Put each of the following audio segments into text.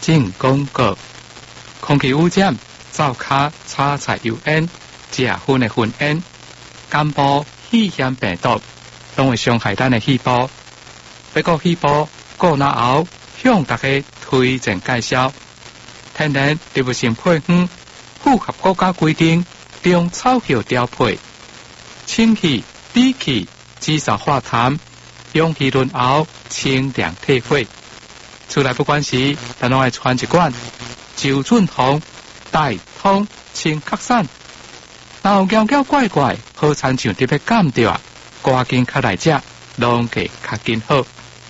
进广告。空气污染、灶卡、炒菜油烟、食薰的熏烟、感冒、肺炎病毒，都会伤害咱的细胞。不过细胞过那后，向大家推荐介绍天然植物性配方，符合国家规定，中草药调配，清气、理气、止嗽化痰，用气润喉，清凉退火。出来不管时，咱拢爱传一罐周润彤大通清咳散。若有妖妖怪怪，好亲像特别感着，赶紧较来食，拢计较紧好。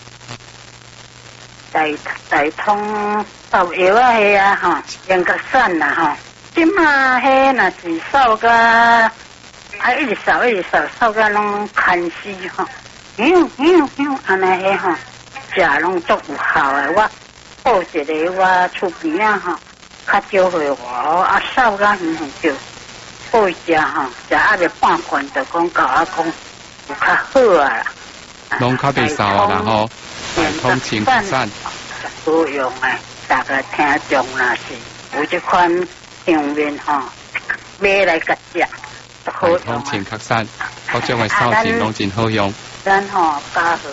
大通扫药啊，迄啊吼，用咳散啦吼。即马迄若是扫甲，一直扫甲拢看死吼，安尼迄吼，食拢足有效诶。我报一个我厝边啊吼，较少岁我扫甲远就报食吼，食压着半罐就讲甲我讲有较好啊啦。 拢较袂扫啊啦吼，大通清咳散。 好用诶，大家听众若是有这款上面吼，买来甲食，好用。大通清咳散，各种诶扫剂拢真好用。 咱吼加好。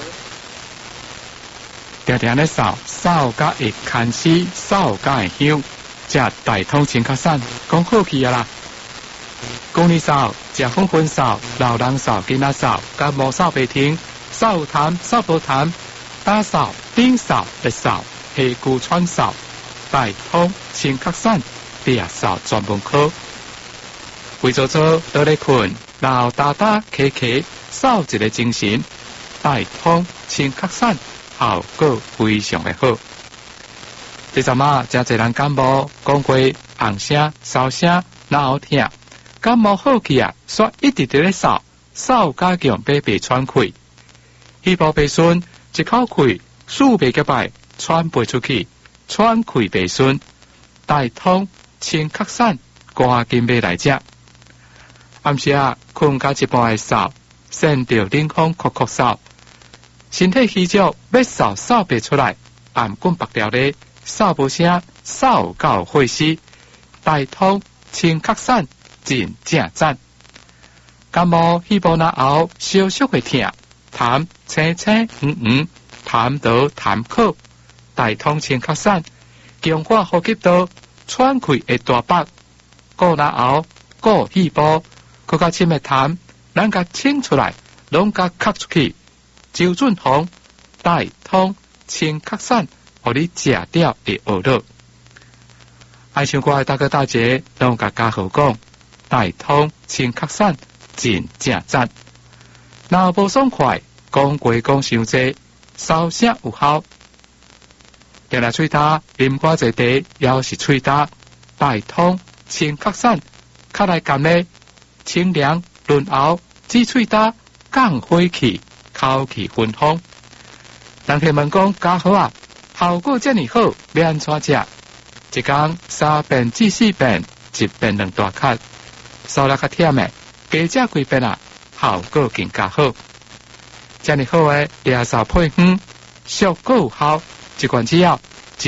常常咧扫甲会牵死，扫甲会香，食大通清咳散，讲好去啊啦。公里扫、食风粉扫、老人扫、囡仔扫、感冒扫袂停，扫有痰、扫无痰，打扫、顶扫、日扫、下骨川扫、大通清咳散，别扫专门科。为做倒咧困，然后打咳，扫一个精神，大通清咳散。效果非常的好。这阵啊，真侪人感冒，讲过红声、烧声、脑痛，感冒好去啊，煞一直伫咧扫加强白喘气，气泡白顺，一口气数袂结拜，喘袂出去，喘气白顺，大通清咳散，赶紧买来食。暗时啊，困甲一半的扫，先着冷风酷扫。身体虚弱，要扫袂出来，暗棍白条咧，扫无声，扫到会死。大通清咳散，真正赞。感冒气泡那后，小小会痛，痰青黄，痰倒痰苦。大通清咳散，强化呼吸道，喘气会大白。过那后，过气泡，佮较深的痰，咱甲清出来，拢甲咳出去。周润彤大通清咳散，互你食掉会学乐。爱唱歌的大哥大姐，拢甲家好讲，大通清咳散真正赞。若无爽快，讲过讲伤济，烧声有效。定来喙焦，啉寡济茶，也是喙焦。大通清咳散，较来甘咧，清凉润喉，止喙焦，降火气。口气芬芳，人客问讲加好啊，效果这么好，要安怎食？一天3遍至4遍，一遍2大咳，手力较忝的，加食几遍啊，效果更加好。这么好的夜扫配方，效果有效，一罐只要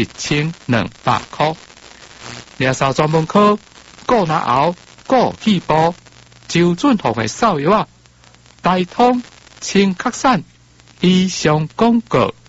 1200块。夜扫专门科，顾那后顾气泡，周润彤的扫药啊，大通清咳散，以上广告。